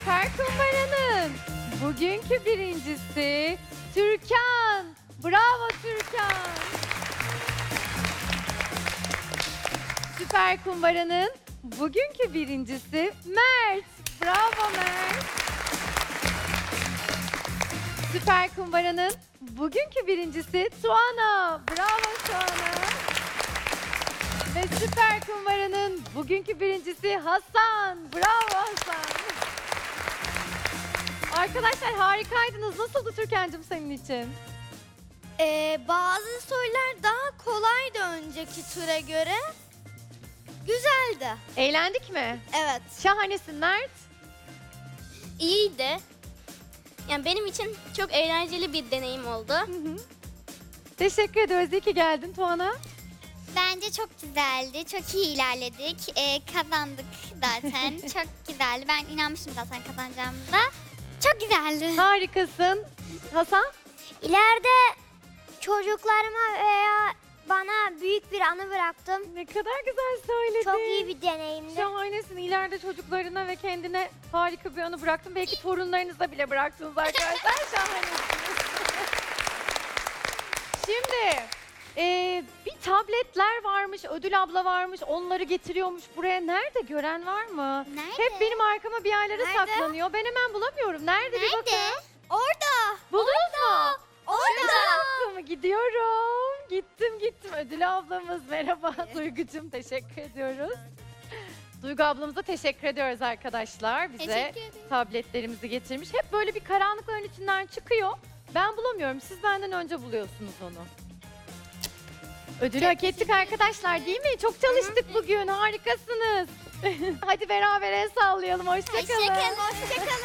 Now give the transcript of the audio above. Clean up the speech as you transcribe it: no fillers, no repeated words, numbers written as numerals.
Perkumbaranın bugünkü birincisi Türkan. Bravo Türkan. Süper Kumbara'nın bugünkü birincisi Mert. Bravo Mert. Süper Kumbara'nın bugünkü birincisi Tuana. Bravo Tuana. Ve Süper Kumbara'nın bugünkü birincisi Hasan. Bravo Hasan. Arkadaşlar harikaydınız. Nasıldı Türkan'cığım senin için? Bazı sorular daha kolaydı önceki tura göre. Güzeldi. Eğlendik mi? Evet. Şahanesin Mert. İyiydi. Yani benim için çok eğlenceli bir deneyim oldu. Teşekkür ediyoruz. İyi ki geldin Tuana. Bence çok güzeldi. Çok iyi ilerledik. Kazandık zaten. Çok güzeldi. Ben inanmıştım zaten kazanacağımıza. Çok güzeldi. Harikasın. Hasan? İleride çocuklarıma veya bana büyük bir anı bıraktım. Ne kadar güzel söyledin. Çok iyi bir deneyimdi. Şahanesin. İleride çocuklarına ve kendine harika bir anı bıraktın. Belki torunlarınıza bile bıraktınız arkadaşlar. Şahanesiniz. Şimdi bir tabletler varmış, Ödül abla varmış, onları getiriyormuş buraya. Nerede? Gören var mı? Nerede? Hep benim arkama bir yerlere Nerede? saklanıyor. Ben hemen bulamıyorum. Nerede? Bir bakın. Nerede? Orada. Buldunuz mu? Orada. Mı? Gidiyorum. Gittim. Ödül ablamız merhaba. Duygucuğum teşekkür ediyoruz. Duygu ablamıza teşekkür ediyoruz arkadaşlar. Bize Teşekkür ederim. tabletlerimizi getirmiş. Hep böyle bir karanlıkların içinden çıkıyor. Ben bulamıyorum. Siz benden önce buluyorsunuz onu. Ödülü hak ettik arkadaşlar değil mi? Çok çalıştık bugün. Harikasınız. Hadi beraber el sallayalım. Hoşçakalın. Hoşçakalın.